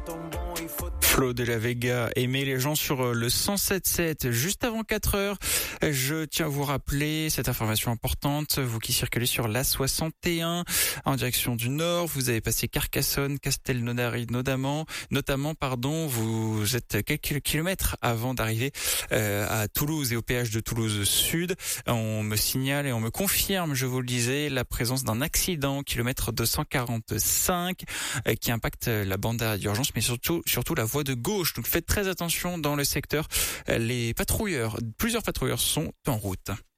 Flo de la Vega aimait les gens sur le 107.7. Juste avant 4 heures, je tiens à vous rappeler cette information importante. Vous qui circulez sur l'A61 en direction du nord, vous avez passé Carcassonne, Castelnaudary notamment, vous êtes quelques kilomètres avant d'arriver à Toulouse et au péage de Toulouse Sud. On me signale et on me confirme, je vous le disais, la présence d'un accident, kilomètre 245, qui impacte la bande d'arrêt d'urgence, mais surtout la voie de gauche. Donc faites très attention dans le secteur. Plusieurs patrouilleurs sont en route.